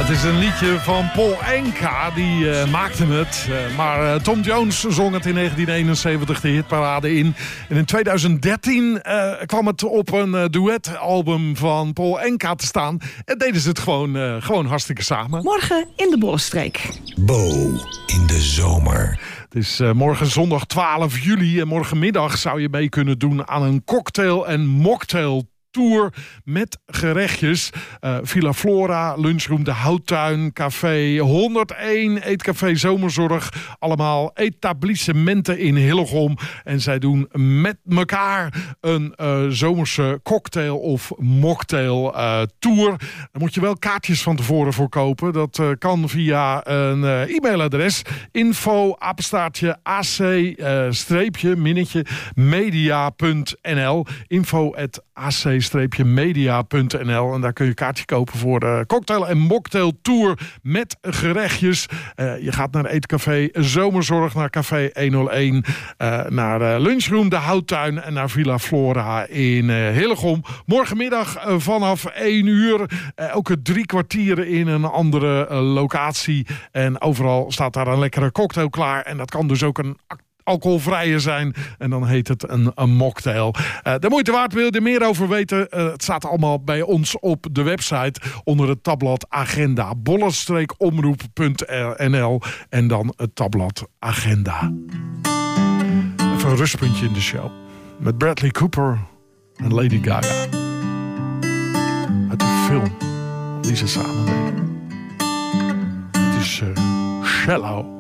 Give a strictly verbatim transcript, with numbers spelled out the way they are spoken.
Het is een liedje van Paul Anka, die uh, maakte het. Uh, maar uh, Tom Jones zong het in negentien eenenzeventig de hitparade in. En in tweeduizend dertien uh, kwam het op een uh, duetalbum van Paul Anka te staan. En deden ze het gewoon, uh, gewoon hartstikke samen. Morgen in de Bollenstreek. Bo in de zomer. Het is uh, morgen zondag twaalf juli en morgenmiddag zou je mee kunnen doen aan een cocktail- en mocktail tour met gerechtjes. Uh, Villa Flora, lunchroom De Houttuin, café honderdéén, eetcafé Zomerzorg. Allemaal etablissementen in Hillegom. En zij doen met elkaar een uh, zomerse cocktail of mocktail uh, tour. Daar moet je wel kaartjes van tevoren voor kopen. Dat uh, kan via een uh, e-mailadres. Info apenstaartje ac uh, streepje minnetje media punt nl. Info at ac media punt nl. En daar kun je kaartje kopen voor de cocktail- en mocktail tour met gerechtjes. Uh, je gaat naar Eetcafé Zomerzorg, naar Café honderdéén, uh, naar uh, Lunchroom De Houttuin en naar Villa Flora in uh, Hillegom. Morgenmiddag uh, vanaf één uur. Uh, elke drie kwartieren in een andere uh, locatie. En overal staat daar een lekkere cocktail klaar. En dat kan dus ook een alcoholvrije zijn. En dan heet het een, een mocktail. Uh, de moeite waard, wil je er meer over weten? Uh, het staat allemaal bij ons op de website onder het tabblad Agenda. bollenstreekomroep punt n l en dan het tabblad Agenda. Even een rustpuntje in de show. Met Bradley Cooper en Lady Gaga. Uit de film die ze samen deden. Het is uh, Shallow.